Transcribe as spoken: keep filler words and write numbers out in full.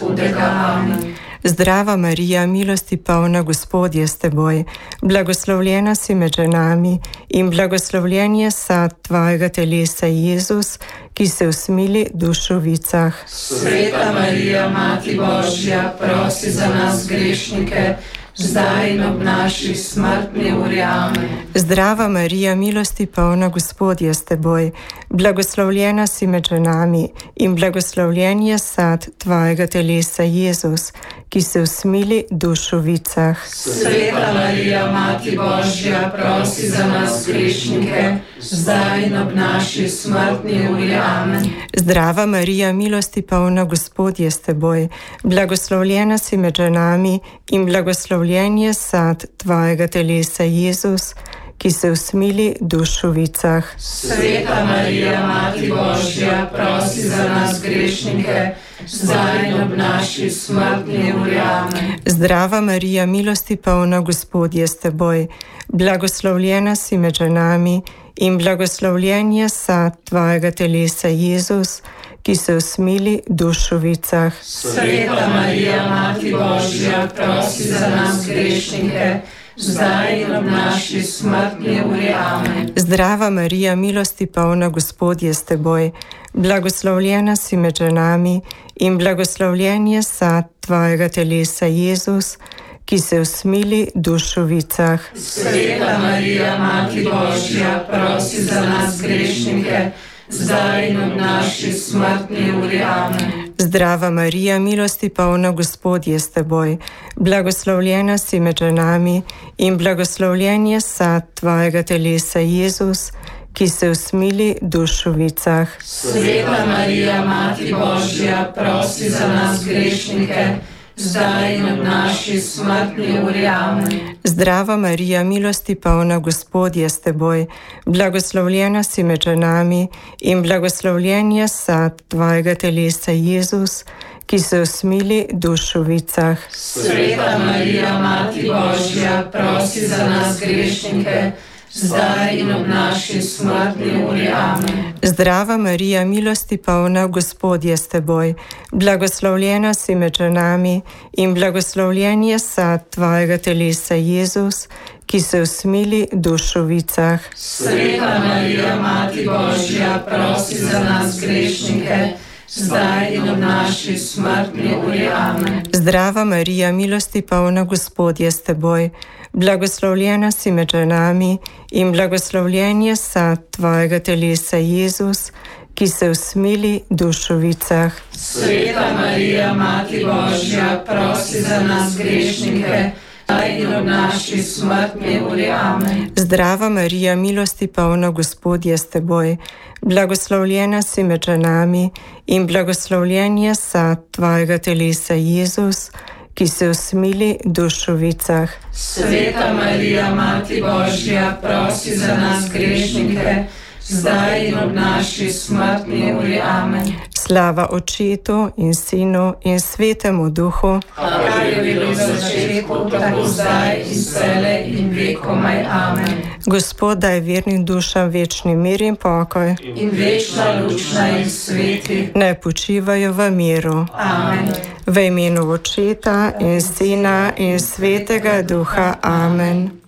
hudega. Amen. Zdrava Marija, milosti polna, Gospod je s teboj, blagoslovljena si med ženami in blagoslovljen je sad tvojega telesa, Jezus, ki se usmili dušovicah. Sveta Marija, Mati Božja, prosi za nas grešnike, zdaj in ob naši smrtni uri. Amen. Zdrava Marija, milosti polna, Gospod je s teboj, blagoslovljena si med ženami in blagoslovljen je sad tvojega telesa, Jezus, ki se usmili dušovicah. Sveta Marija, Mati Božja, prosi za nas grešnike, zdaj in ob naši smrtni uri. Amen. Zdrava Marija, milosti polna, Gospod je s teboj, blagoslovljena si med ženami in blagoslovljen je sad tvojega telesa, Jezus, ki se usmili dušovicah. Sveta Marija, Mati Božja, prosi za nas grešnike, zdaj in ob naši smrtni uri. Amen. Zdrava Marija, milosti polna, Gospod je s teboj, blagoslovljena si med ženami in blagoslovljen je sad tvojega telesa, Jezus, ki se usmili dušovicah. Sveta Marija, Mati Božja, prosi za nas grešnike, zdaj in ob naši smrtni uri. Amen. Zdrava Marija, milosti polna, Gospod je s teboj, blagoslovljena si med ženami in blagoslovljen je sad tvojega telesa, Jezus, ki se usmili dušovicah. Sveta Marija, Mati Božja, prosi za nas grešnike, zdaj in ob naši smrtni uri. Amen. Zdrava Marija, milosti polna, Gospod je s teboj, blagoslovljena si med ženami in blagoslovljen je sad tvojega telesa, Jezus, ki se usmili dušovicah. Sveta Marija, Mati Božja, prosi za nas grešnike, zdaj in ob naši smrtni uri. Amen. Zdrava Marija, milosti polna, Gospod je s teboj, blagoslovljena si med ženami in blagoslovljen je sad tvojega telesa, Jezus, ki se usmili dušovicah. Sveta Marija, Mati Božja, prosi za nas grešnike, zdaj in ob naši smrtni uri. Amen. Zdrava Marija, milosti polna, Gospod je s teboj, blagoslovljena si med ženami in blagoslovljen je sad tvojega telesa, Jezus, ki se usmili dušovicah. Sveta Marija, Mati Božja, prosi za nas grešnike, zdaj in ob naši smrtni uri. Amen. Zdrava Marija, milosti polna, Gospod je s teboj, blagoslovljena si med ženami in blagoslovljen je sad tvojega telesa, Jezus, ki se usmili dušovicah. Sveta Marija, Mati Božja, prosi za nas grešnike, zdaj in ob naši smrtni uri. Amen. Zdrava Marija, milosti polna, Gospod je s teboj, blagoslovljena si med ženami in blagoslovljen je sad tvojega telesa, Jezus, ki se usmili dušovicah. Sveta Marija, Mati Božja, prosi za nas grešnike, zdaj in ob naši smrtni uri. Amen. Slava Očetu in Sinu in Svetemu Duhu, kar je bilo v začetku, tako zdaj in vselej in vekomaj. Amen. Gospod daj vernim dušam večni mir in pokoj in večna luč naj jih sveti. Naj počivajo v miru. Amen. V imenu Očeta in Sina in Svetega Duha. Amen.